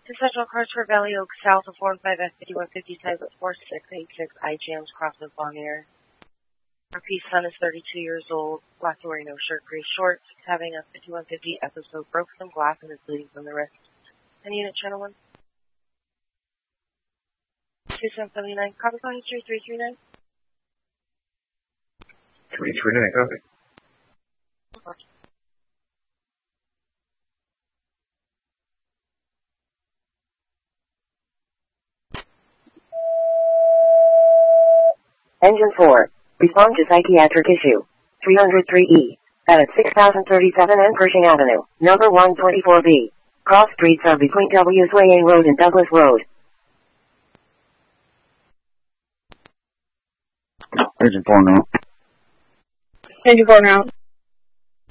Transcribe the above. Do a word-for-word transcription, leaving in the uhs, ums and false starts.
To Central Cars for Valley Oak, south of four five F fifty-one fifty, type at four six eight six I Jams, Crossing Bonnier. Our Peace son is thirty-two years old, black wearing no shirt, gray shorts, having a fifty-one fifty episode, broke some glass and is bleeding from the wrist. And unit channel one. two seven seven nine, copy call history three three nine. three three nine, copy. Okay. Engine four. Respond to psychiatric issue. three oh three E. At six thousand thirty-seven and Pershing Avenue. Number one twenty-four B. Cross streets are between W Swaying Road and Douglas Road. Engine four now. Engine four now.